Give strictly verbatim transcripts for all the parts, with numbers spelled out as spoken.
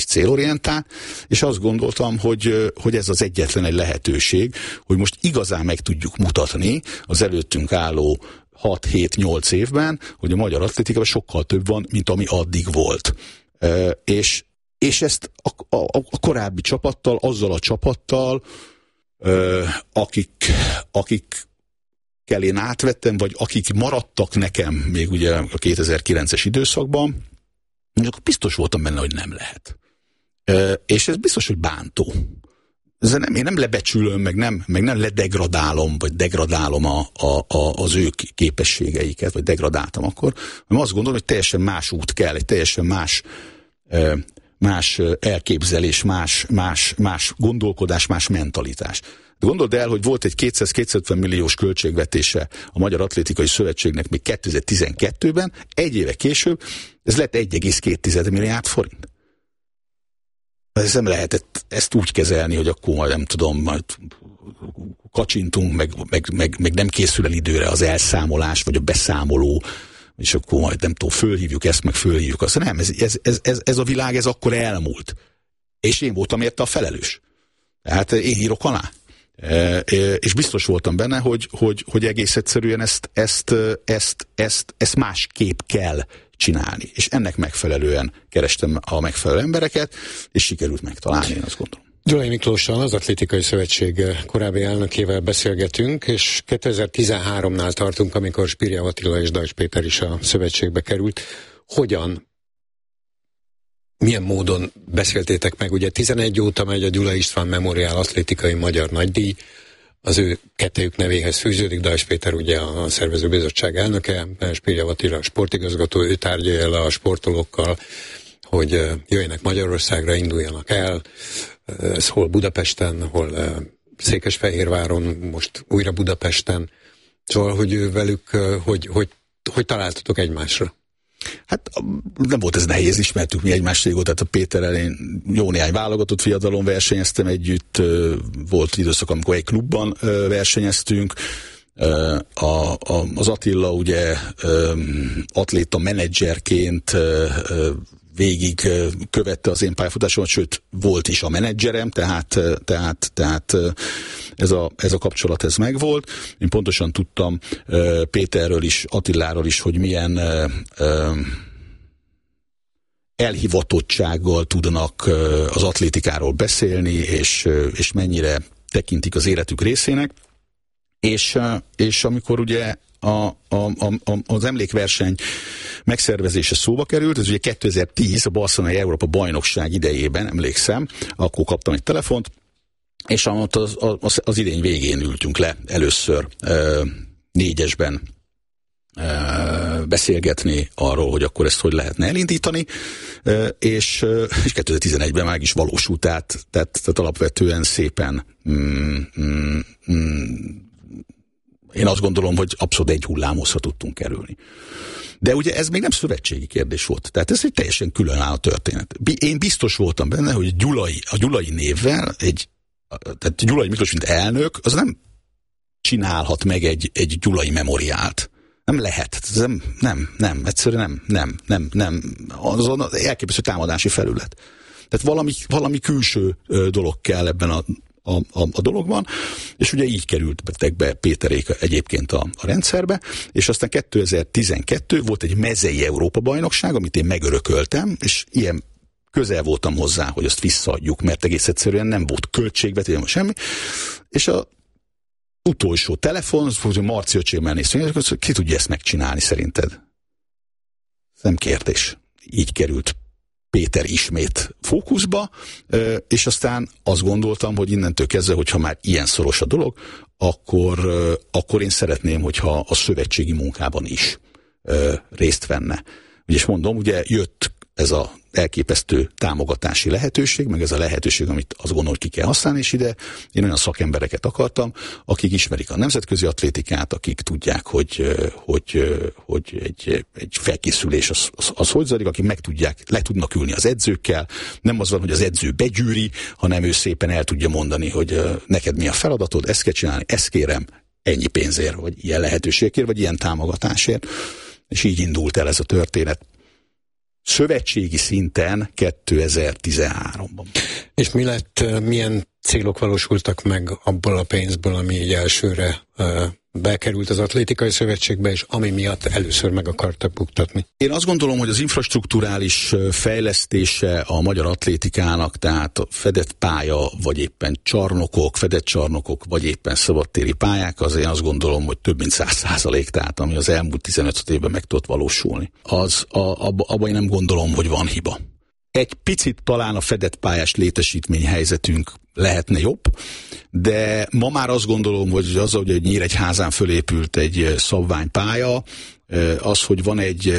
is célorientált, és azt gondoltam, hogy, hogy ez az egyetlen egy lehetőség, hogy most igazán meg tudjuk mutatni az előttünk álló hat hét nyolc évben, hogy a magyar atlétikában sokkal több van, mint ami addig volt. E, és, és ezt a, a, a korábbi csapattal, azzal a csapattal, e, akik, akikkel én átvettem, vagy akik maradtak nekem még ugye a kétezer-kilences időszakban, akkor biztos voltam benne, hogy nem lehet. E, és ez biztos, hogy bántó. Ez nem, én nem lebecsülöm, meg nem, meg nem ledegradálom, vagy degradálom a, a, a, az ő képességeiket, vagy degradáltam akkor, hanem azt gondolom, hogy teljesen más út kell, egy teljesen más, más elképzelés, más, más, más gondolkodás, más mentalitás. De gondold el, hogy volt egy kétszáz-kétszázötven milliós költségvetése a Magyar Atlétikai Szövetségnek még kétezer-tizenkettőben, egy éve később ez lett egy egész két milliárd forint. Ez nem lehetett ezt úgy kezelni, hogy akkor majd nem tudom, majd kacsintunk, meg, meg, meg, meg nem készül el időre az elszámolás, vagy a beszámoló, és akkor majd nem tudom, fölhívjuk ezt, meg fölhívjuk azt. Nem, ez, ez, ez, ez, ez a világ, ez akkor elmúlt. És én voltam érte a felelős. Tehát én írok alá. E, és biztos voltam benne, hogy, hogy, hogy egész egyszerűen ezt, ezt, ezt, ezt, ezt másképp kell csinálni. És ennek megfelelően kerestem a megfelelő embereket, és sikerült megtalálni, én azt gondolom. Gyulai Miklóssal, az Atlétikai Szövetség korábbi elnökével beszélgetünk, és kétezer-tizenháromnál tartunk, amikor Spirjau Attila és Dajcs Péter is a szövetségbe került. Hogyan, milyen módon beszéltétek meg? Ugye tizenegy óta megy a Gyulai István Memoriál Atlétikai Magyar Nagydíj, az ő kettejük nevéhez fűződik, Dajcs Péter ugye a szervezőbizottság elnöke, Spirjau Attila a sportigazgató, ő tárgyalja le a sportolókkal, hogy jöjjenek Magyarországra, induljanak el, ez hol Budapesten, hol Székesfehérváron, most újra Budapesten. Szóval, hogy velük, hogy, hogy, hogy találtatok egymásra? Hát nem volt ez nehéz, ismertük mi egymást régóta, tehát a Péterrel én jó néhány válogatott fiatalon versenyeztem együtt, volt időszak, amikor egy klubban versenyeztünk, a, a, az Attila ugye atléta menedzserként végig követte az én pályafutásomat, sőt, volt is a menedzserem, tehát, tehát, tehát ez, a, ez a kapcsolat ez megvolt. Én pontosan tudtam Péterről is, Attiláról is, hogy milyen elhivatottsággal tudnak az atlétikáról beszélni, és, és mennyire tekintik az életük részének. És, és amikor ugye A, a, a, az emlékverseny megszervezése szóba került, ez ugye kétezer-tíz a Barcelonai Európa bajnokság idejében, emlékszem, akkor kaptam egy telefont, és az, az, az idény végén ültünk le először e, négyesben e, beszélgetni arról, hogy akkor ezt hogy lehetne elindítani, e, és, és kétezer-tizenegyben meg is valósult, tehát, tehát, tehát alapvetően szépen mm, mm, mm, én azt gondolom, hogy abszolút egy hullámhozra tudtunk kerülni. De ugye ez még nem szövetségi kérdés volt. Tehát ez egy teljesen különálló történet. Én biztos voltam benne, hogy Gyulai, a Gyulai névvel, egy, tehát Gyulai Miklós, mint elnök, az nem csinálhat meg egy, egy Gyulai memoriált. Nem lehet. Ez nem, nem, nem, egyszerűen nem, nem, nem, nem. Az az elképesztő támadási felület. Tehát valami, valami külső dolog kell ebben a A, a, a dologban, és ugye így kerültek be Péterék egyébként a, a rendszerbe, és aztán kétezer-tizenkettő volt egy mezei Európa-bajnokság, amit én megörököltem, és ilyen közel voltam hozzá, hogy azt visszaadjuk, mert egész egyszerűen nem volt költségvetés, nem semmi, és a utolsó telefon, hogy Marci öcsémmel néztünk, hogy ki tudja ezt megcsinálni szerinted? Nem kérdés. Így került Péter ismét fókuszba, és aztán azt gondoltam, hogy innentől kezdve, hogyha már ilyen szoros a dolog, akkor, akkor én szeretném, hogyha a szövetségi munkában is részt venne. És mondom, ugye jött ez a elképesztő támogatási lehetőség, meg ez a lehetőség, amit azt gondolom, hogy ki kell használni, és ide én olyan szakembereket akartam, akik ismerik a nemzetközi atlétikát, akik tudják, hogy, hogy, hogy egy, egy felkészülés az, az, az hogy zajlik, akik meg tudják, le tudnak ülni az edzőkkel, nem az van, hogy az edző begyűri, hanem ő szépen el tudja mondani, hogy neked mi a feladatod, ezt kell csinálni, ezt kérem, ennyi pénzért, vagy ilyen lehetőségért, vagy ilyen támogatásért, és így indult el ez a történet. szövetségi szinten kétezer-tizenháromban. És mi lett, milyen célok valósultak meg abból a pénzből, ami így elsőre uh, bekerült az atlétikai szövetségbe, és ami miatt először meg akartak buktatni? Én azt gondolom, hogy az infrastrukturális fejlesztése a magyar atlétikának, tehát a fedett pálya, vagy éppen csarnokok, fedett csarnokok, vagy éppen szabadtéri pályák, az én azt gondolom, hogy több mint száz százalék, tehát ami az elmúlt tizenöt évben meg tudott valósulni. Az, a, abba, abba én nem gondolom, hogy van hiba. Egy picit talán a fedett pályás létesítmény helyzetünk lehetne jobb, de ma már azt gondolom, hogy az, hogy Nyíregyházán fölépült egy szabványpálya, az, hogy van egy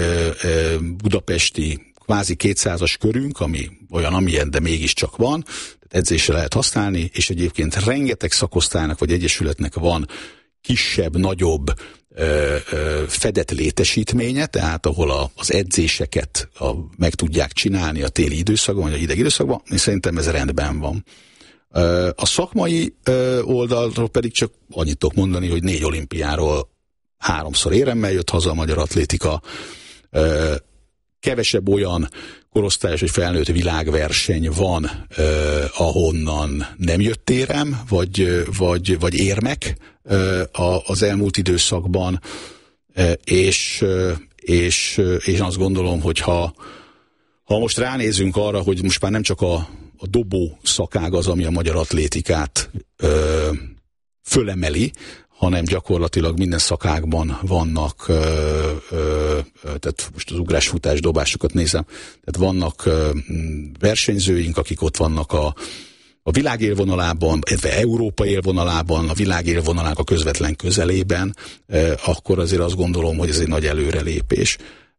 budapesti kvázi kétszázas körünk, ami olyan, amilyen, de mégiscsak van, edzésre lehet használni, és egyébként rengeteg szakosztálynak vagy egyesületnek van kisebb, nagyobb ö, ö, fedett létesítménye, tehát ahol a, az edzéseket a, meg tudják csinálni a téli időszakban, vagy a hideg időszakban, és szerintem ez rendben van. Ö, a szakmai ö, oldalról pedig csak annyit tudok mondani, hogy négy olimpiáról háromszor éremmel jött haza a magyar atlétika, ö, kevesebb olyan korosztályos vagy felnőtt világverseny van, eh, ahonnan nem jött érem, vagy, vagy, vagy érmek eh, az elmúlt időszakban, eh, és, és, és azt gondolom, hogy ha, ha most ránézünk arra, hogy most már nem csak a, a dobó szakág az, ami a magyar atlétikát eh, fölemeli, hanem gyakorlatilag minden szakágban vannak, ö, ö, tehát most az ugrás-futás dobásokat nézem, tehát vannak ö, versenyzőink, akik ott vannak a, a világ élvonalában, illetve Európa élvonalában, a világ élvonalának a közvetlen közelében, ö, akkor azért azt gondolom, hogy ez egy nagy előrelépés.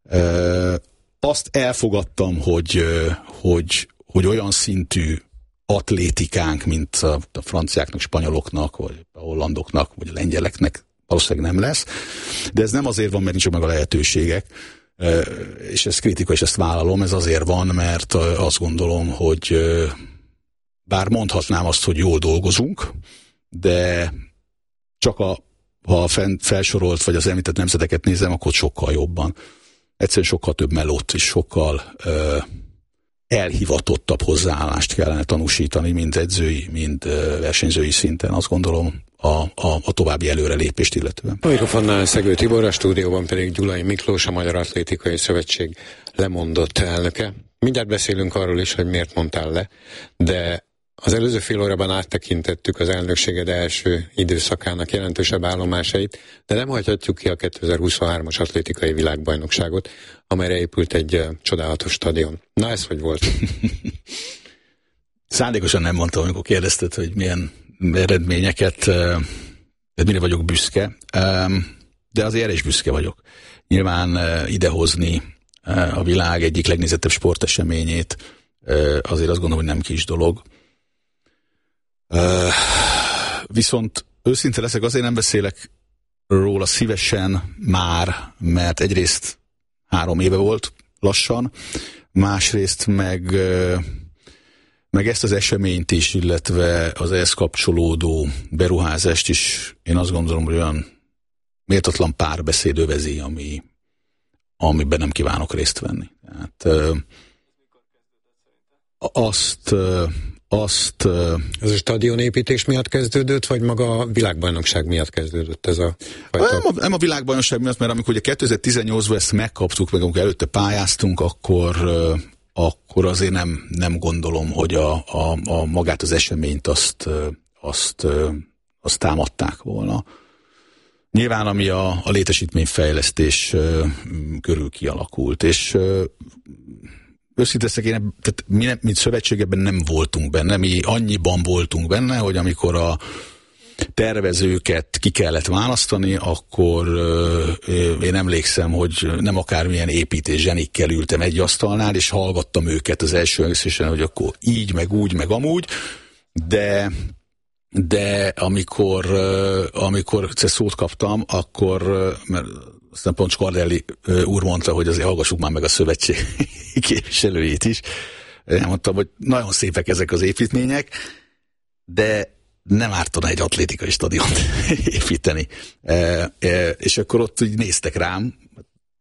Ö, azt elfogadtam, hogy, ö, hogy, hogy olyan szintű atlétikánk, mint a, a franciáknak, spanyoloknak, vagy a hollandoknak, vagy a lengyeleknek valószínűleg nem lesz. De ez nem azért van, mert nincs meg a lehetőségek, és ez kritika, és ezt vállalom, ez azért van, mert azt gondolom, hogy bár mondhatnám azt, hogy jól dolgozunk, de csak a, ha a felsorolt, vagy az említett nemzeteket nézem, akkor sokkal jobban. Egyszerűen sokkal több melót, és sokkal elhivatottabb hozzáállást kellene tanúsítani, mind edzői, mind versenyzői szinten, azt gondolom, a, a, a további előrelépést illetően. A mikrofonnál Szegő Tibor, a stúdióban pedig Gyulai Miklós, a Magyar Atlétikai Szövetség lemondott elnöke. Mindjárt beszélünk arról is, hogy miért mondtál le, de az előző fél órában áttekintettük az elnökséged első időszakának jelentősebb állomásait, de nem hagyhatjuk ki a kétezer-huszonhármas atlétikai világbajnokságot, amelyre épült egy uh, csodálatos stadion. Na, ez hogy volt? Szándékosan nem mondtam, amikor kérdezted, hogy milyen eredményeket, uh, mire vagyok büszke, um, de azért erre is büszke vagyok. Nyilván uh, idehozni uh, a világ egyik legnézettebb sporteseményét, uh, azért azt gondolom, hogy nem kis dolog. Uh, viszont őszinte leszek, azért nem beszélek róla szívesen már, mert egyrészt három éve volt lassan, másrészt meg, uh, meg ezt az eseményt is, illetve az ehhez kapcsolódó beruházást is, én azt gondolom, hogy olyan méltatlan párbeszéd övezi, ami, amiben nem kívánok részt venni. Tehát, uh, azt... Uh, Azt, ez a stadionépítés miatt kezdődött, vagy maga a világbajnokság miatt kezdődött ez a fajta? Nem a, nem a világbajnokság miatt, mert amikor ugye kétezer-tizennyolcban ezt megkaptuk, meg amikor előtte pályáztunk, akkor, akkor azért nem, nem gondolom, hogy a, a, a magát az eseményt azt, azt, azt támadták volna. Nyilván, ami a, a létesítményfejlesztés körül kialakult, és őszintén én, tehát mi, nem, mint szövetség ebben nem voltunk benne, mi annyiban voltunk benne, hogy amikor a tervezőket ki kellett választani, akkor euh, én emlékszem, hogy nem akármilyen építés zsenikkel ültem egy asztalnál, és hallgattam őket az első egészésen, hogy akkor így, meg úgy, meg amúgy, de de amikor, euh, amikor szót kaptam, akkor, mert aztán pont Skardelli úr mondta, hogy azért hallgassuk már meg a szövetség képviselőjét is. Én mondtam, hogy nagyon szépek ezek az építmények, de nem ártana egy atlétikai stadiont építeni. E, e, és akkor ott úgy néztek rám,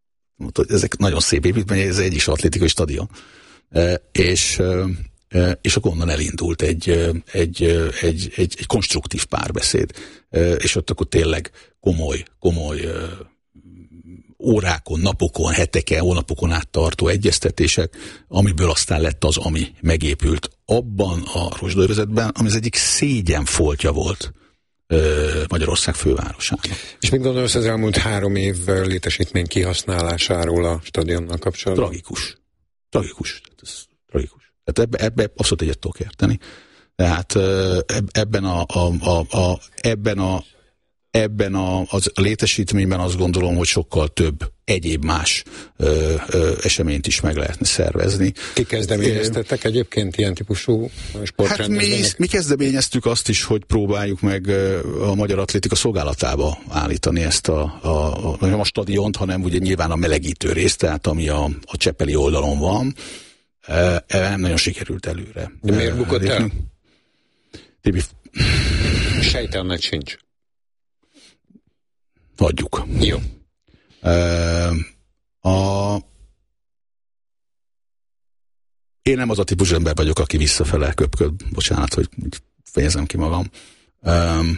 Mondta, hogy ezek nagyon szép építmények, ez egy is atlétikai stadion. És, és akkor onnan elindult egy, egy, egy, egy, egy konstruktív párbeszéd. És ott akkor tényleg komoly, komoly órákon, napokon, heteken, hónapokon át tartó egyeztetések, amiből aztán lett az, ami megépült abban a rozsdaövezetben, ami az egyik szégyenfoltja volt Magyarország fővárosának. És mit gondolsz az elmúlt három év létesítmény kihasználásáról a stadionnal kapcsolatban? Tragikus. Tragikus. Ez tragikus. Tehát ebbe, ebbe abszolút egyet tudok érteni. Tehát ebben a, a, a, a, ebben a Ebben a, az a létesítményben azt gondolom, hogy sokkal több egyéb más ö, ö, eseményt is meg lehetne szervezni. Ti kezdeményeztettek egyébként ilyen típusú sportrendezvények? Hát mi, mi kezdeményeztük azt is, hogy próbáljuk meg a Magyar Atlétika szolgálatába állítani ezt a, a, a nem a stadiont, hanem ugye nyilván a melegítő részt, tehát ami a, a Csepeli oldalon van. E, nem nagyon sikerült előre. De miért bukott el? Tibi... Sejtelmet sincs. Hagyjuk. Jó. Uh, a... Én nem az a típus ember vagyok, aki visszafele köpköd. Bocsánat, hogy fejezem ki magam. Um,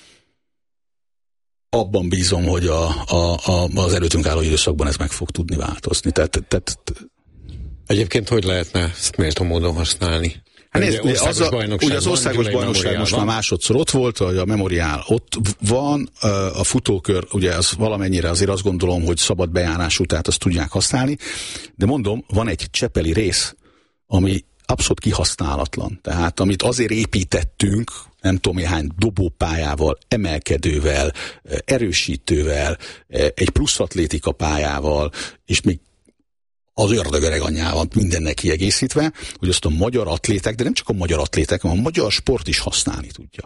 abban bízom, hogy a, a, a, az előttünk álló időszakban ez meg fog tudni változni. Tehát, tehát... Egyébként hogy lehetne ezt méltó módon használni? Hát nézd, ugye az, a, ugye az országos bajnokság most már másodszor ott volt, hogy a memoriál ott van, a futókör, ugye az valamennyire azért azt gondolom, hogy szabad bejárású, tehát azt tudják használni, de mondom, van egy csepeli rész, ami abszolút kihasználatlan. Tehát amit azért építettünk, nem tudom néhány dobópályával, emelkedővel, erősítővel, egy plusz atlétika pályával, és még az ördögöreg anyjával mindennek kiegészítve, hogy azt a magyar atléták, de nem csak a magyar atléták, hanem a magyar sport is használni tudja.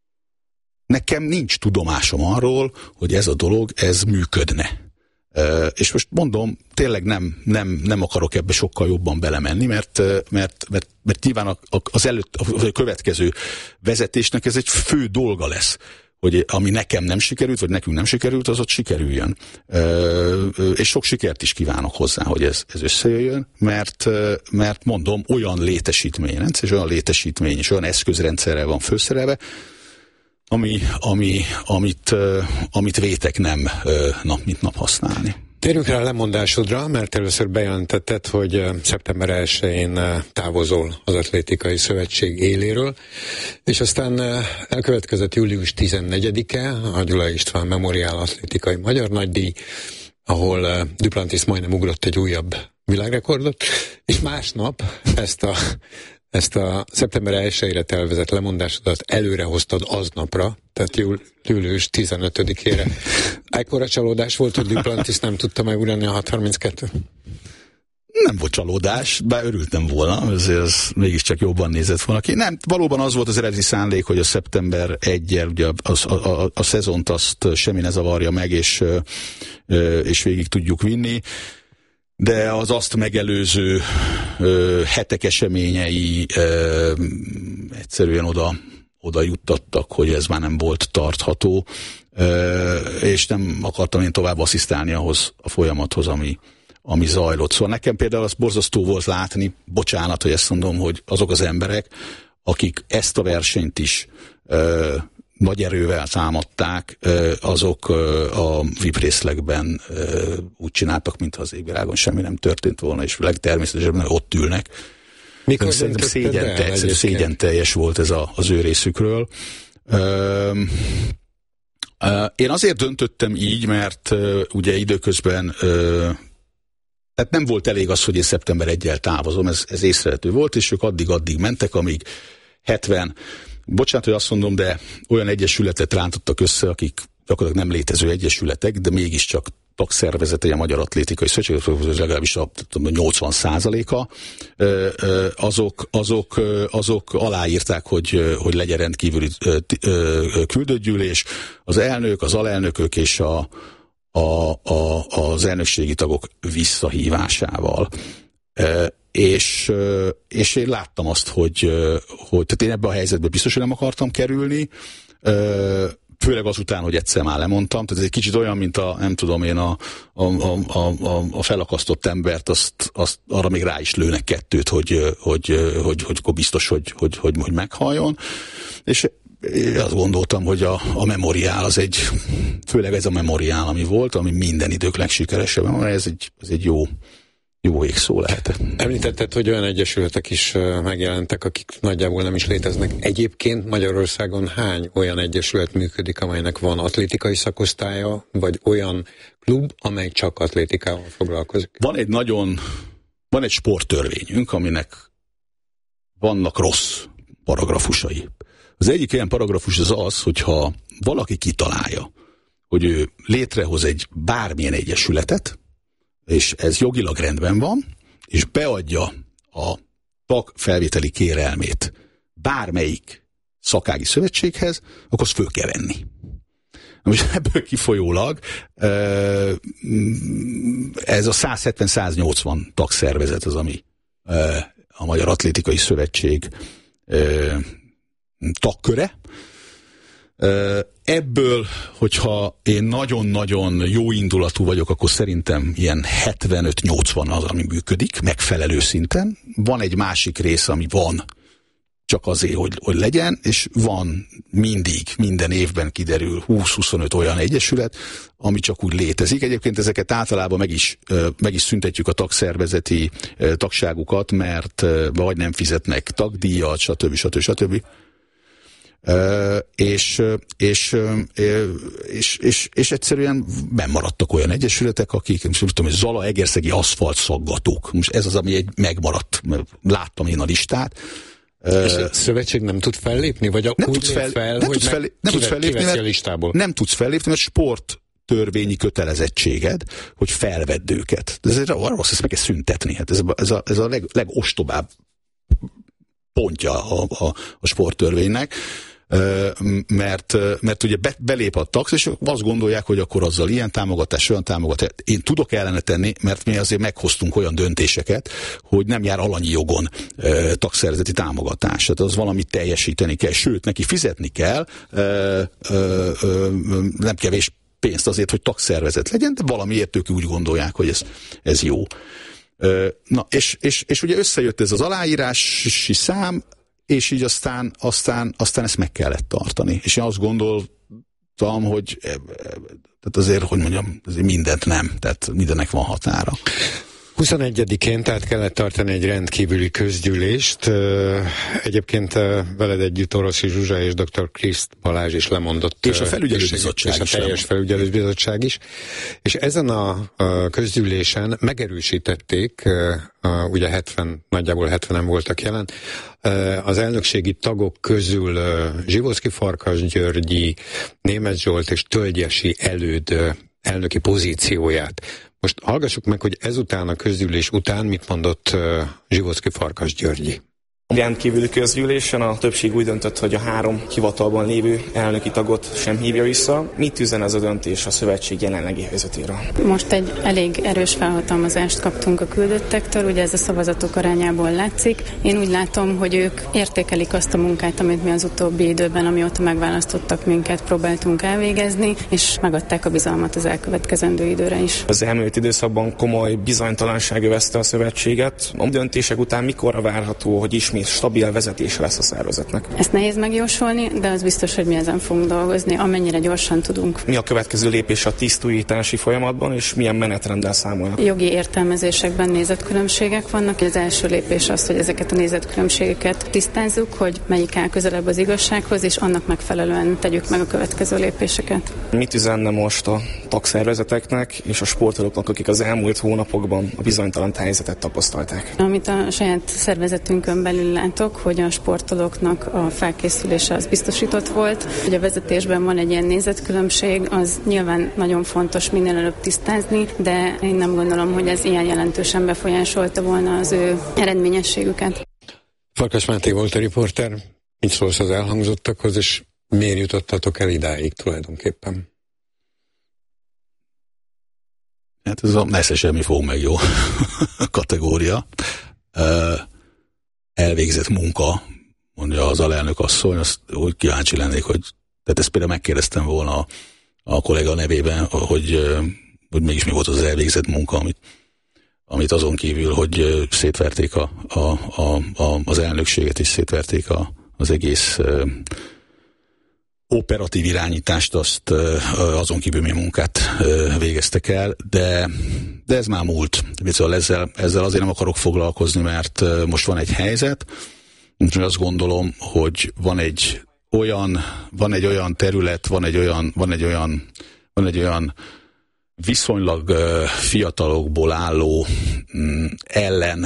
Nekem nincs tudomásom arról, hogy ez a dolog, ez működne. Uh, és most mondom, tényleg nem, nem, nem akarok ebbe sokkal jobban belemenni, mert, mert, mert, mert nyilván az előtt, a következő vezetésnek ez egy fő dolga lesz, hogy ami nekem nem sikerült, vagy nekünk nem sikerült, az ott sikerüljön. Ö, és sok sikert is kívánok hozzá, hogy ez, ez összejöjjön, mert, mert mondom, olyan létesítményrendszer, és olyan létesítmény, és olyan eszközrendszerrel van főszerelve, ami, ami, amit, amit vétek nem nap mint nap használni. Térjünk rá a lemondásodra, mert először bejelentetted, hogy szeptember elsején távozol az Atlétikai Szövetség éléről, és aztán elkövetkezett július tizennegyedike, a Gyulai István Memoriál Atlétikai Magyar Nagydíj, ahol Duplantis majdnem ugrott egy újabb világrekordot, és másnap ezt a Ezt a szeptember elsejére tervezett lemondásodat előre hoztad aznapra, tehát július tizenötödikére. Ekkora csalódás volt, hogy Duplantis nem tudta megugrani a hat harminckettőt? Nem volt csalódás, bár örültem volna, ezért az mégiscsak jobban nézett volna ki. Nem, valóban az volt az eredeti szándék, hogy a szeptember elseje, ugye a, a, a, a szezont azt semmi ne zavarja meg, és, és végig tudjuk vinni. De az azt megelőző ö, hetek eseményei ö, egyszerűen oda, oda juttattak, hogy ez már nem volt tartható, ö, és nem akartam én tovább asszisztálni ahhoz a folyamathoz, ami, ami zajlott. Szóval nekem például az borzasztó volt látni, bocsánat, hogy ezt mondom, hogy azok az emberek, akik ezt a versenyt is ö, nagy erővel támadták, azok a vé i pé részlegben úgy csináltak, mintha az égvilágon semmi nem történt volna, és legtermészetesebben ott ülnek. Mikor szerintem szégyen, teljes, szégyen teljes volt ez a, az ő részükről. Én azért döntöttem így, mert ugye időközben tehát nem volt elég az, hogy én szeptember elsejével távozom, ez, ez észrevehető volt, és ők addig-addig mentek, amíg hetven bocsánat, hogy azt mondom, de olyan egyesületet rántottak össze, akik gyakorlatilag nem létező egyesületek, de mégiscsak tagszervezetei a Magyar Atlétikai Szövetség, legalábbis a tudom, nyolcvan százaléka, azok, azok, azok aláírták, hogy, hogy legyen rendkívüli küldöttgyűlés. Az elnök, az alelnökök és a, a, a, az elnökségi tagok visszahívásával. És, és én láttam azt, hogy, hogy tehát én ebben a helyzetben biztos, hogy nem akartam kerülni. főleg azután, hogy egyszer már lemondtam. Tehát ez egy kicsit olyan, mint a, nem tudom én, a, a, a, a, a felakasztott embert, azt, azt arra még rá is lőnek kettőt, hogy, hogy, hogy, hogy akkor biztos, hogy, hogy, hogy, hogy meghalljon. És én azt gondoltam, hogy a, a memoriál az egy, főleg ez a memoriál, ami volt, ami minden idők legsikeresebb, ez egy, ez egy jó, jó végszó lehet. Említetted, hogy olyan egyesületek is megjelentek, akik nagyjából nem is léteznek. Egyébként Magyarországon hány olyan egyesület működik, amelynek van atlétikai szakosztálya, vagy olyan klub, amely csak atlétikával foglalkozik? Van egy nagyon, van egy sporttörvényünk, aminek vannak rossz paragrafusai. Az egyik ilyen paragrafus az az, hogyha valaki kitalálja, hogy ő létrehoz egy bármilyen egyesületet, és ez jogilag rendben van, és beadja a tagfelvételi kérelmét bármelyik szakági szövetséghez, akkor azt föl kell venni. Most ebből kifolyólag ez a száz hetven száz nyolcvan tagszervezet az, ami a Magyar Atlétikai Szövetség tagköre. Ebből, hogyha én nagyon-nagyon jó indulatú vagyok, akkor szerintem ilyen hetvenöt nyolcvan az, ami működik, megfelelő szinten. Van egy másik rész, ami van, csak azért, hogy, hogy legyen, és van mindig, minden évben kiderül húsz-huszonöt olyan egyesület, ami csak úgy létezik. Egyébként ezeket általában meg is, meg is szüntetjük a tagszervezeti tagságukat, mert vagy nem fizetnek tagdíjat, stb. stb. stb. Uh, és, és, uh, és, és, és egyszerűen nem maradtak olyan egyesületek, akik, most nem tudom, hogy Zalaegerszegi aszfalt szaggatók. Most ez az, ami egy megmaradt, láttam én a listát. Uh, és a szövetség nem tud fellépni? Vagy nem úgy tudsz fel, fel, nem hogy tudsz fel, nem tudsz fellépni, a listából? Nem tudsz fellépni, mert sport törvényi kötelezettséged, hogy felvedd őket. Ez rossz, ezt meg kell szüntetni. Hát ez, ez a, ez a leg, legostobább pontja a, a, a sporttörvénynek, mert, mert ugye be, belép a tax, és azt gondolják, hogy akkor azzal ilyen támogatás, olyan támogatás. Én tudok ellene tenni, mert mi azért meghoztunk olyan döntéseket, hogy nem jár alanyi jogon e, tagszervezeti támogatás. Tehát az valamit teljesíteni kell, sőt, neki fizetni kell, e, e, e, nem kevés pénzt azért, hogy tagszervezet legyen, de valamiért ők úgy gondolják, hogy ez, ez jó. E, na, és, és, és ugye összejött ez az aláírási szám, és így aztán, aztán, aztán ezt meg kellett tartani. És én azt gondoltam, hogy tehát azért, hogy mondjam, azért mindent nem, tehát mindennek van határa. huszonegyedikén tehát kellett tartani egy rendkívüli közgyűlést. Egyébként veled együtt Oroszi Zsuzsa és doktor Kriszt Balázs is lemondott. És a felügyelőbizottság is. És a teljes felügyelőbizottság is. És ezen a közgyűlésen megerősítették, ugye hetven, nagyjából hetvenen voltak jelen, az elnökségi tagok közül Zsivoszki Farkas Györgyi, Németh Zsolt és Tölgyesi Előd elnöki pozícióját. Most hallgassuk meg, hogy ezután a közgyűlés után mit mondott uh, Zsivoszki Farkas Györgyi. A rendkívüli közgyűlésen a többség úgy döntött, hogy a három hivatalban lévő elnöki tagot sem hívja vissza. Mit üzen ez a döntés a szövetség jelenlegi helyzetéről? Most egy elég erős felhatalmazást kaptunk a küldöttektől, ugye ez a szavazatok arányából látszik. Én úgy látom, hogy ők értékelik azt a munkát, amit mi az utóbbi időben, amióta megválasztottak minket, próbáltunk elvégezni, és megadták a bizalmat az elkövetkezendő időre is. Az elmúlt időszakban komoly bizonytalanság övezte a szövetséget. A döntések után mikorra várható, hogy ismét stabil vezetése lesz a szervezetnek? Ezt nehéz megjósolni, de az biztos, hogy mi ezen fogunk dolgozni, amennyire gyorsan tudunk. Mi a következő lépés a tisztújítási folyamatban, és milyen menetrenddel számolnak? Jogi értelmezésekben nézetkülönbségek vannak. Az első lépés az, hogy ezeket a nézetkülönbségeket tisztázzuk, hogy melyik áll közelebb az igazsághoz, és annak megfelelően tegyük meg a következő lépéseket. Mit üzenne most a tagszervezeteknek és a sportolóknak, akik az elmúlt hónapokban a bizonytalan helyzetet tapasztalták? Amit a saját szervezetünkön belül látok, hogy a sportolóknak a felkészülése az biztosított volt, hogy a vezetésben van egy ilyen nézetkülönbség, az nyilván nagyon fontos minél előbb tisztázni, de én nem gondolom, hogy ez ilyen jelentősen befolyásolta volna az ő eredményességüket. Farkas Máté volt a riporter, mit szólsz az elhangzottakhoz, és miért jutottatok el idáig tulajdonképpen? Hát ez a nesze semmi fog meg jó kategória. Uh, elvégzett munka, mondja az alelnök asszony, azt úgy kíváncsi lennék, hogy Tehát ezt például megkérdeztem volna a, a kollega nevében, hogy, hogy mégis mi volt az elvégzett munka, amit, amit azon kívül, hogy szétverték a, a, a, a, az elnökséget, és szétverték a, az egész operatív irányítást, azt azon kívül mi munkát végeztek el, de, de ez már múlt. Szóval ezzel, ezzel azért nem akarok foglalkozni, mert most van egy helyzet, úgyhogy azt gondolom, hogy van egy olyan, van egy olyan terület, van egy olyan, van egy olyan, van egy olyan viszonylag fiatalokból álló ellen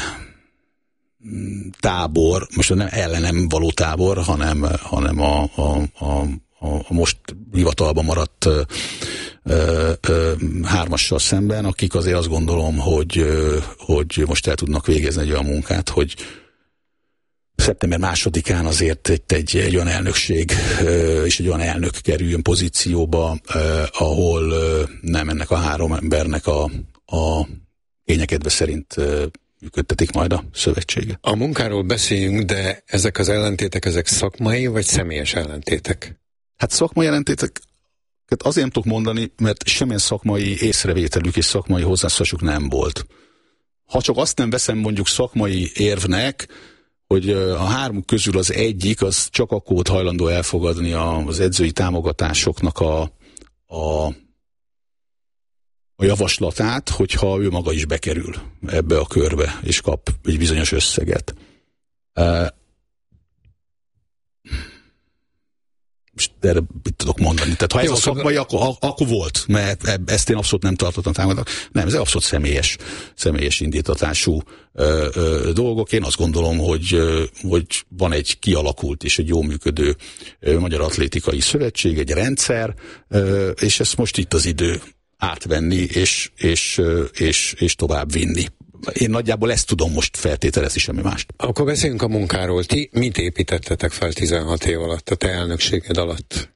tábor, most nem ellenem való tábor, hanem, hanem a, a, a, a most hivatalban maradt ö, ö, ö, hármassal szemben, akik azért azt gondolom, hogy, ö, hogy most el tudnak végezni egy olyan munkát, hogy szeptember másodikán azért egy, egy, egy olyan elnökség ö, és egy olyan elnök kerüljön pozícióba, ö, ahol ö, nem ennek a három embernek a, a kényekedve szerint ö, működtetik majd a szövetséget. A munkáról beszéljünk, de ezek az ellentétek, ezek szakmai vagy személyes ellentétek? Hát szakmai ellentéteket azért nem tudok mondani, mert semmilyen szakmai észrevételük és szakmai hozzászólásuk nem volt. Ha csak azt nem veszem mondjuk szakmai érvnek, hogy a három közül az egyik, az csak akkor volt hajlandó elfogadni az edzői támogatásoknak a, a, a javaslatát, hogyha ő maga is bekerül ebbe a körbe, és kap egy bizonyos összeget. Erre mit tudok mondani? Tehát ha ez Jó, a szakmai, akkor, akkor volt, mert ezt én abszolút nem tartottam támogatnak. Nem, ez abszolút személyes, személyes indítatású ö, ö, dolgok. Én azt gondolom, hogy, ö, hogy van egy kialakult és egy jó működő ö, Magyar Atlétikai Szövetség, egy rendszer, ö, és ezt most itt az idő átvenni, és, és, ö, és, és tovább vinni. Én nagyjából ezt tudom most feltételezni, semmi mást. Akkor beszéljünk a munkáról. Ti mit építettetek fel tizenhat év alatt, a te elnökséged alatt?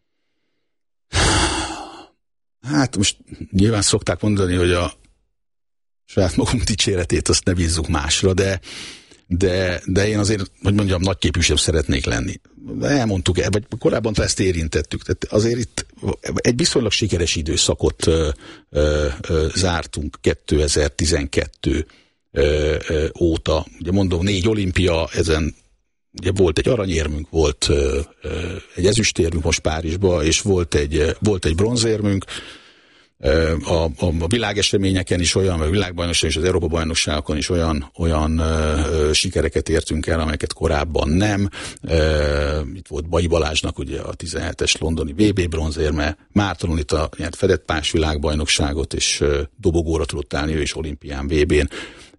Hát most nyilván szokták mondani, hogy a saját magunk dicséretét azt ne bízzuk másra, de, de, de én azért, hogy mondjam, nagyképű sem szeretnék lenni. Elmondtuk, vagy korábban ezt érintettük. Tehát azért itt egy viszonylag sikeres időszakot ö, ö, ö, zártunk kétezer-tizenkettő Ö, ö, óta. Ugye mondom, négy olimpia, ezen ugye volt egy aranyérmünk, volt ö, ö, egy ezüstérmünk most Párizsba, és volt egy, volt egy bronzérmünk. Ö, a, a, a világeseményeken is olyan, a világbajnokságon és az Európa-bajnokságokon is olyan, olyan ö, ö, sikereket értünk el, amelyeket korábban nem. Ö, itt volt Bai Balázsnak ugye a tizenhetes londoni vé bé bronzérme, Márton Anita nyert fedett pás világbajnokságot, és ö, dobogóra tudott állni ő is olimpián, vé bén.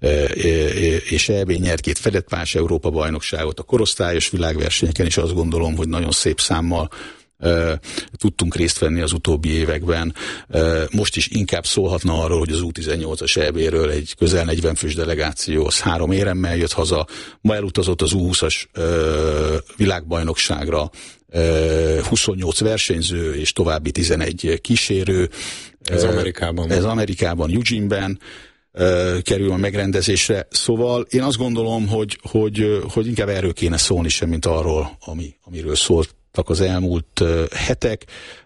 És é bé nyert két fedett pás Európa bajnokságot a korosztályos világversenyeken, és azt gondolom, hogy nagyon szép számmal uh, tudtunk részt venni az utóbbi években. Uh, most is inkább szólhatna arról, hogy az U tizennyolcas é béről egy közel negyven fős delegáció, az három éremmel jött haza, ma elutazott az U húszas uh, világbajnokságra uh, huszonnyolc versenyző és további tizenegy kísérő. Ez uh, Amerikában. Ez Amerikában, Eugene-ben kerül a megrendezésre. Szóval én azt gondolom, hogy, hogy, hogy inkább erről kéne szólni sem, mint arról, ami, amiről szóltak az elmúlt hetek,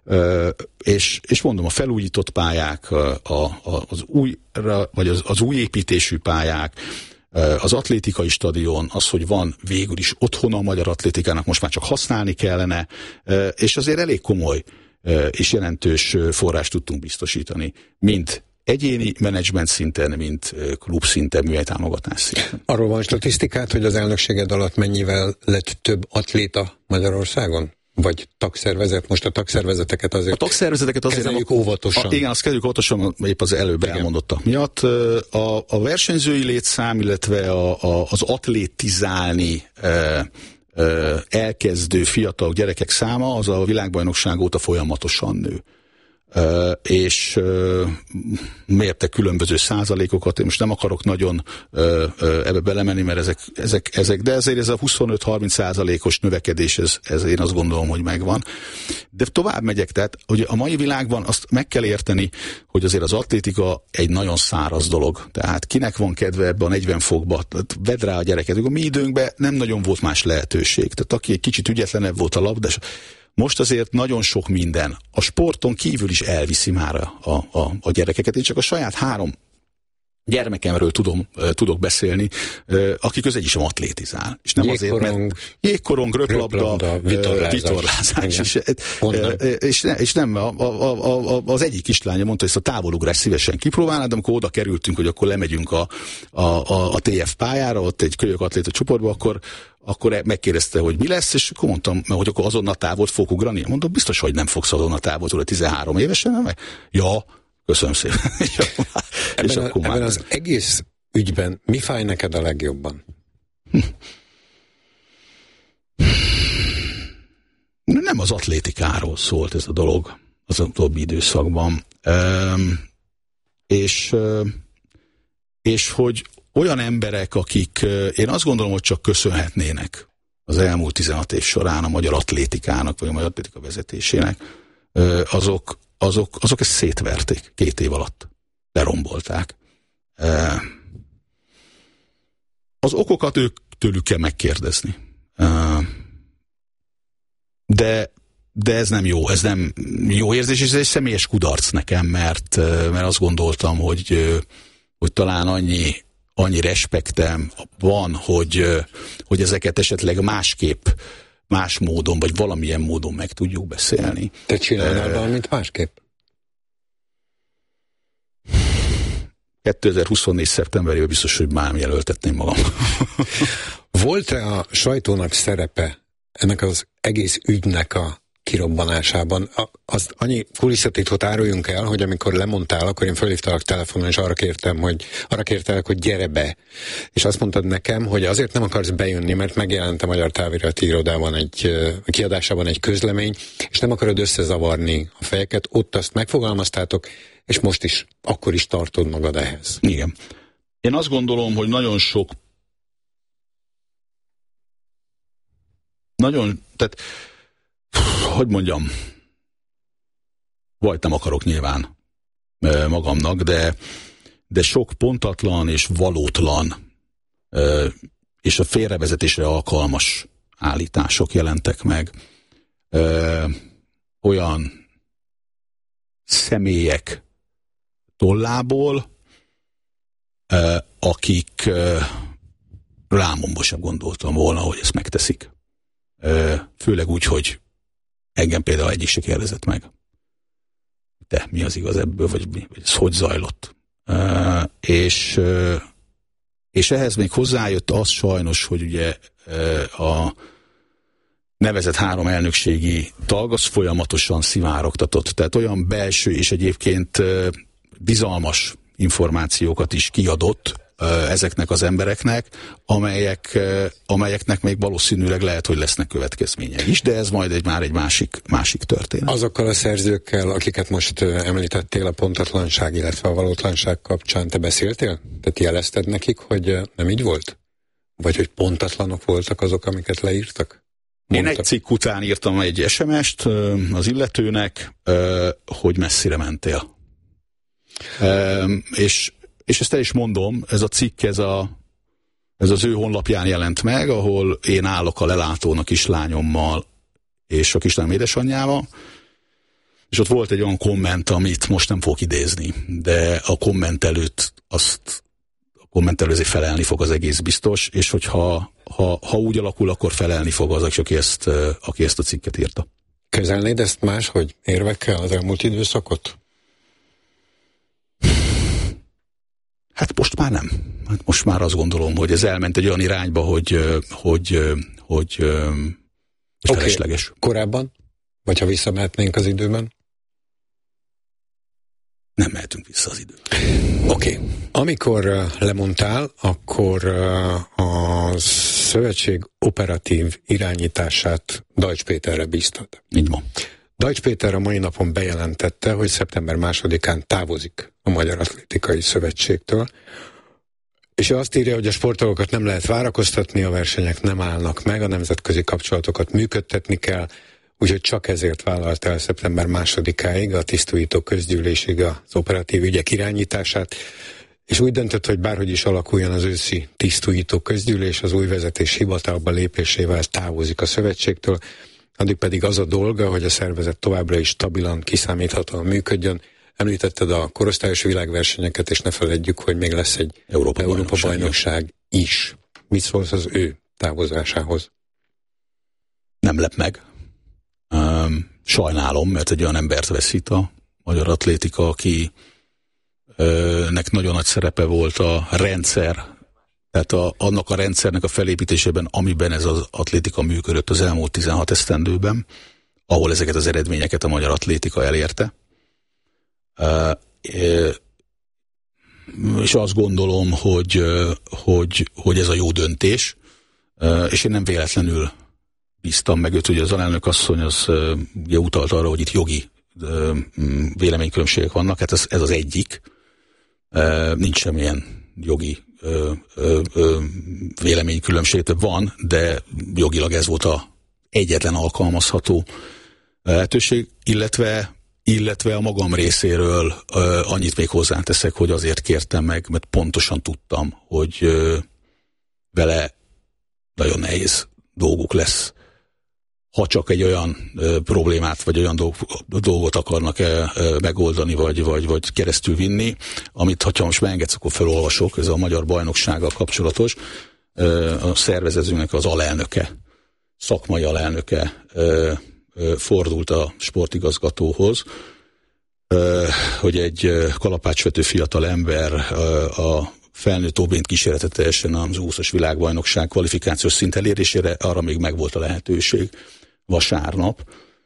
és, és mondom, a felújított pályák, a, a, az új, vagy az, az új építésű pályák, az atlétikai stadion, az, hogy van végül is otthona a magyar atlétikának, most már csak használni kellene, és azért elég komoly és jelentős forrást tudtunk biztosítani, mint egyéni menedzsment szinten, mint klub szinten, műhelytámogatás szinten. Arról van statisztikát, hogy az elnökséged alatt mennyivel lett több atléta Magyarországon? Vagy tagszervezet? Most a tagszervezeteket azért, a tagszervezeteket azért kezeljük nem, óvatosan. A, igen, azt kezeljük óvatosan, épp az előbb igen. elmondottak miatt. A, a versenyzői létszám, illetve a, a, az atlétizálni e, e, elkezdő fiatal gyerekek száma, az a világbajnokság óta folyamatosan nő. Uh, és uh, mértek különböző százalékokat, én most nem akarok nagyon uh, uh, ebbe belemenni, mert ezek, ezek, ezek, de ezért ez a huszonöt-harminc százalékos növekedés, ez, ez én azt gondolom, hogy megvan. De tovább megyek, tehát hogy a mai világban azt meg kell érteni, hogy azért az atlétika egy nagyon száraz dolog. Tehát kinek van kedve ebbe a negyven fokba, vedd rá a gyereket. A mi időnkben nem nagyon volt más lehetőség. Tehát aki egy kicsit ügyetlenebb volt a labda, most azért nagyon sok minden a sporton kívül is elviszi már a, a, a gyerekeket. Én csak a saját három gyermekemről tudom, tudok beszélni, aki közben is atlétizál. És nem jégkorong, azért, mert jégkorong, röplabda, vitorlázás. És, és, és nem, a, a, a, az egyik kislánya mondta, hogy ezt a távolugrás szívesen kipróbálnád, de amikor oda kerültünk, hogy akkor lemegyünk a, a, a, a té ef pályára, ott egy kölyök atléta csoportba, akkor akkor megkérdezte, hogy mi lesz, és akkor mondtam, hogy akkor azonnal távolt fogok ugrani. Mondom, biztos, hogy nem fogsz azonnal távolt, hogy tizenhárom évesen, nem? Ja, köszönöm szépen. és ebben és akkor a, ebben az egész ügyben mi fáj neked a legjobban? Hm. Nem az atlétikáról szólt ez a dolog az utóbbi időszakban. Üm, és, és hogy olyan emberek, akik én azt gondolom, hogy csak köszönhetnének az elmúlt tizenhat év során a magyar atlétikának, vagy a magyar atlétika vezetésének, azok, azok, azok ezt szétverték két év alatt. Lerombolták. Az okokat ők tőlük kell megkérdezni. De, de ez nem jó, ez nem jó érzés, és ez egy személyes kudarc nekem, mert, mert azt gondoltam, hogy, hogy talán annyi annyi respektem van, hogy, hogy ezeket esetleg másképp, más módon, vagy valamilyen módon meg tudjuk beszélni. Te csinálnál uh, valamit másképp? kétezer-huszonnégy szeptemberében biztos, hogy már jelöltetném magam. Volt-e a sajtónak szerepe ennek az egész ügynek a kirobbanásában? Az annyi kulisszatitkot áruljunk el, hogy amikor lemondtál, akkor én fölhívtalak telefonon, és arra kértem, hogy arra kértelek, hogy gyere be. És azt mondtad nekem, hogy azért nem akarsz bejönni, mert megjelent a Magyar Távirati Irodában egy kiadásában egy közlemény, és nem akarod összezavarni a fejeket, ott azt megfogalmaztátok, és most is, akkor is tartod magad ehhez. Igen. Én azt gondolom, hogy nagyon sok nagyon, tehát hogy mondjam, vagy nem akarok nyilván magamnak, de, de sok pontatlan és valótlan és a félrevezetésre alkalmas állítások jelentek meg. Olyan személyek tollából, akik rámomba sem gondoltam volna, hogy ezt megteszik. Főleg úgy, hogy engem például egyik se kérdezett meg. De mi az igaz ebből, vagy, mi, vagy ez hogy zajlott. Uh, és, uh, és ehhez még hozzájött az sajnos, hogy ugye uh, a nevezett három elnökségi tag az folyamatosan szivárogtatott. Tehát olyan belső és egyébként uh, bizalmas információkat is kiadott ezeknek az embereknek, amelyek, amelyeknek még valószínűleg lehet, hogy lesznek következményei is, de ez majd egy, már egy másik, másik történet. Azokkal a szerzőkkel, akiket most említettél a pontatlanság, illetve a valótlanság kapcsán, te beszéltél? Tehát jelezted nekik, hogy nem így volt? Vagy hogy pontatlanok voltak azok, amiket leírtak? Mondtak? Én egy cikk után írtam egy es em est az illetőnek, hogy messzire mentél. És És ezt el is mondom, ez a cikk, ez, a, ez az ő honlapján jelent meg, ahol én állok a lelátón a kislányommal és a kislányom édesanyjával, és ott volt egy olyan komment, amit most nem fogok idézni, de a komment előtt azt, a komment előtt felelni fog az egész biztos, és hogyha ha, ha úgy alakul, akkor felelni fog az, aki ezt, aki ezt a cikket írta. Kezelnéd ezt máshogy érvekkel az elmúlt időszakot? Hát most már nem. Hát most már azt gondolom, hogy ez elment egy olyan irányba, hogy, hogy, hogy okay. Felesleges. Korábban? Vagy ha visszamehetnénk az időben? Nem mehetünk vissza az időben. Oké. Okay. Amikor uh, lemondtál, akkor uh, a szövetség operatív irányítását Dajcs Péterre bíztad. Így van. Dajcs Péter a mai napon bejelentette, hogy szeptember másodikán távozik a Magyar Atlétikai Szövetségtől, és ő azt írja, hogy a sportolókat nem lehet várakoztatni, a versenyek nem állnak meg, a nemzetközi kapcsolatokat működtetni kell, úgyhogy csak ezért vállalt el szeptember másodikáig a tisztújító közgyűlésig az operatív ügyek irányítását, és úgy döntött, hogy bárhogy is alakuljon az őszi tisztújító közgyűlés, az új vezetés hivatalba lépésével távozik a szövetségtől. addig pedig az a dolga, hogy a szervezet továbbra is stabilan, kiszámíthatóan működjön. Említetted a korosztályos világversenyeket, és ne feledjük, hogy még lesz egy Európa, Európa bajnokság is. Mit szólsz az ő távozásához? Nem lep meg. Um, sajnálom, mert egy olyan embert veszít a magyar atlétika, aki ö, nek nagyon nagy szerepe volt a rendszer, tehát a, annak a rendszernek a felépítésében, amiben ez az atlétika működött az elmúlt tizenhat esztendőben, ahol ezeket az eredményeket a magyar atlétika elérte. Uh, és azt gondolom, hogy, hogy, hogy ez a jó döntés, uh, és én nem véletlenül bíztam meg őt, ugye az alelnök asszony az uh, ugye utalt arra, hogy itt jogi uh, véleménykülönbségek vannak, hát ez, ez az egyik, uh, nincs semmilyen jogi uh, uh, uh, véleménykülönbség, van, de jogilag ez volt a egyetlen alkalmazható lehetőség, illetve illetve a magam részéről uh, annyit még hozzáteszek, hogy azért kértem meg, mert pontosan tudtam, hogy uh, vele nagyon nehéz dolguk lesz. Ha csak egy olyan uh, problémát, vagy olyan dolg, dolgot akarnak uh, megoldani, vagy, vagy, vagy keresztül vinni, amit ha most megengedsz, akkor felolvasok, ez a magyar bajnoksággal kapcsolatos, uh, a szervezetünknek az alelnöke, szakmai alelnöke, uh, fordult a sportigazgatóhoz, hogy egy kalapácsvető fiatal ember a felnőtt óbént kísérletet teljesen az úszós világbajnokság kvalifikációs szint elérésére, arra még megvolt a lehetőség vasárnap.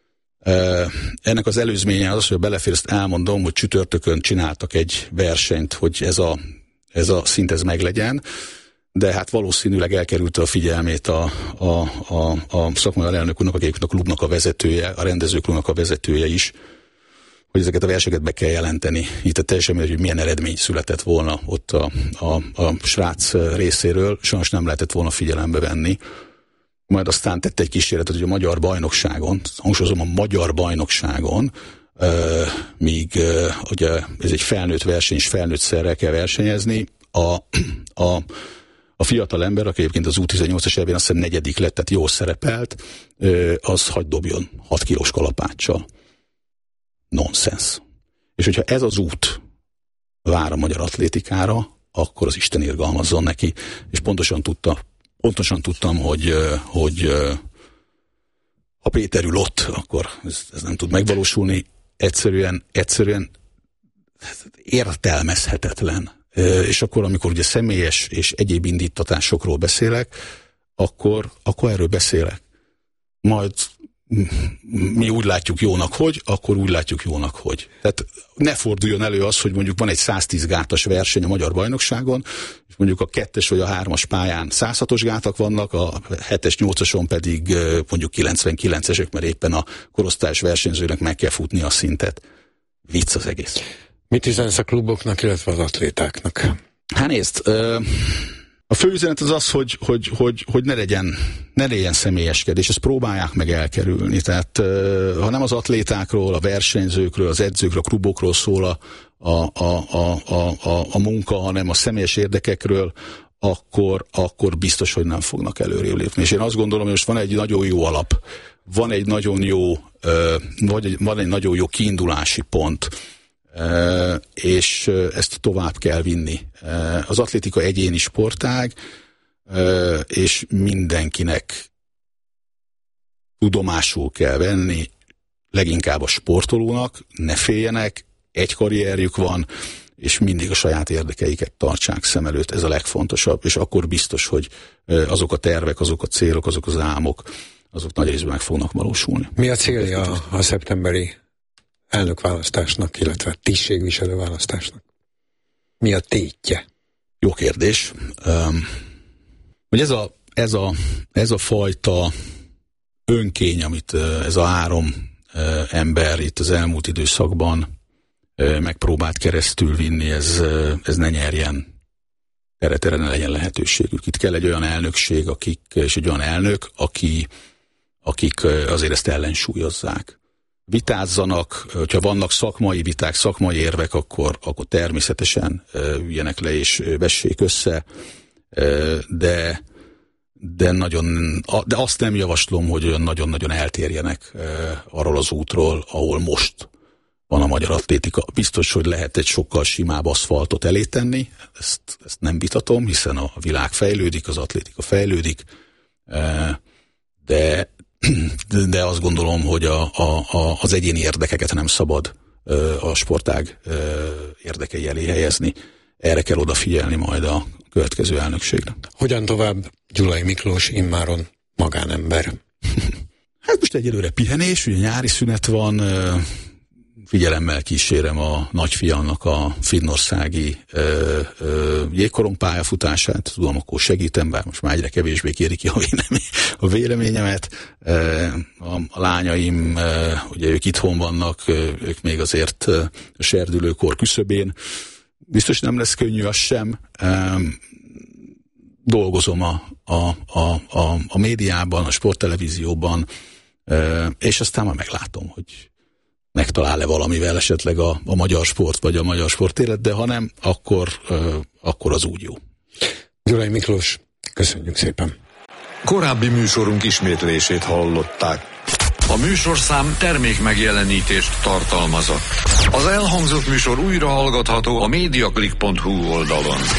Ennek az előzménye az, hogy belefér, ezt elmondom, hogy csütörtökön csináltak egy versenyt, hogy ez a, ez a szint ez meglegyen, de hát valószínűleg elkerülte a figyelmét a, a, a, a szakmai alelnök úrnak, aki a klubnak a vezetője, a rendezőklubnak a vezetője is, hogy ezeket a verseket be kell jelenteni. Itt teljesen mindegy, hogy milyen eredmény született volna ott a, a, a srác részéről, sajnos nem lehetett volna figyelembe venni. Majd aztán tette egy kísérletet, hogy a magyar bajnokságon, hangsúlyozom, a magyar bajnokságon, euh, míg euh, ugye ez egy felnőtt verseny, és felnőtt szerrel kell versenyezni, a, a A fiatal ember, aki egyébként az U tizennyolcas évben azt hiszem negyedik lett, tehát jól szerepelt, az hagy dobjon hat kilós kalapáccsal. Nonsens. És hogyha ez az út vár a magyar atlétikára, akkor az Isten irgalmazzon neki. És pontosan tudta, pontosan tudtam, hogy, hogy ha Péter ül ott, akkor ez, ez nem tud megvalósulni. Egyszerűen, egyszerűen értelmezhetetlen. És akkor, amikor ugye személyes és egyéb indítatásokról beszélek, akkor, akkor erről beszélek. Majd mi úgy látjuk jónak, hogy, akkor úgy látjuk jónak, hogy. Tehát ne forduljon elő az, hogy mondjuk van egy száztíz gátas verseny a magyar bajnokságon, és mondjuk a kettes vagy a hármas pályán száz hatos gátak vannak, a hetes, nyolcason pedig mondjuk kilencvenkilencesek, mert éppen a korosztályos versenyzőnek meg kell futni a szintet. Vicc az egész. Mit üzensz a kluboknak, illetve az atlétáknak? Hát nézd, a fő üzenet az az, hogy, hogy, hogy, hogy ne legyen, ne legyen személyeskedés, ezt próbálják meg elkerülni. Tehát ha nem az atlétákról, a versenyzőkről, az edzőkről, a klubokról szól a, a, a, a, a, a munka, hanem a személyes érdekekről, akkor, akkor biztos, hogy nem fognak előrébb lépni. És én azt gondolom, hogy most van egy nagyon jó alap, van egy nagyon jó, vagy van egy nagyon jó kiindulási pont, Uh, és uh, ezt tovább kell vinni. Uh, az atlétika egyéni sportág, uh, és mindenkinek tudomásul kell venni, leginkább a sportolónak, ne féljenek, egy karrierjük van, és mindig a saját érdekeiket tartsák szem előtt, ez a legfontosabb, és akkor biztos, hogy uh, azok a tervek, azok a célok, azok az álmok, azok nagy részben meg fognak valósulni. Mi a célja a, a szeptemberi elnökválasztásnak, illetve tisztségviselő választásnak? Mi a tétje? Jó kérdés. Um, hogy ez a, ez, a, ez a fajta önkény, amit uh, ez a három uh, ember itt az elmúlt időszakban uh, megpróbált keresztül vinni, ez, uh, ez ne nyerjen teret, erre ne legyen lehetőségük. Itt kell egy olyan elnökség, akik, és egy olyan elnök, aki, akik uh, azért ezt ellensúlyozzák. Vitázzanak, hogyha vannak szakmai viták, szakmai érvek, akkor, akkor természetesen üljenek le és vessék össze, de, de, nagyon, de azt nem javaslom, hogy olyan nagyon-nagyon eltérjenek arról az útról, ahol most van a magyar atlétika. Biztos, hogy lehet egy sokkal simább aszfaltot elé tenni, ezt, ezt nem vitatom, hiszen a világ fejlődik, az atlétika fejlődik, de, de azt gondolom, hogy a, a, az egyéni érdekeket nem szabad a sportág érdekei elé helyezni. Erre kell odafigyelni majd a következő elnökségre. Hogyan tovább Gyulai Miklós immáron magánember? Hát most egyelőre pihenés, ugye nyári szünet van, figyelemmel kísérem a nagyfiamnak a finnországi ö, ö, jégkorong pályafutását, tudom, akkor segítem, bár most már egyre kevésbé kéri ki a, vélemény, a véleményemet. A, a lányaim, ugye ők itthon vannak, ők még azért a serdülőkor küszöbén. Biztos nem lesz könnyű az sem. Dolgozom a, a, a, a, a médiában, a sporttelevízióban, és aztán már meglátom, hogy megtalál-e valamivel esetleg a, a magyar sport, vagy a magyar sportélet, de ha nem, akkor, akkor az úgy jó. Gyulai Miklós, köszönjük szépen. Korábbi műsorunk ismétlését hallották. A műsorszám termék megjelenítést tartalmazott. Az elhangzott műsor újra hallgatható a mediaclick pont hu oldalon.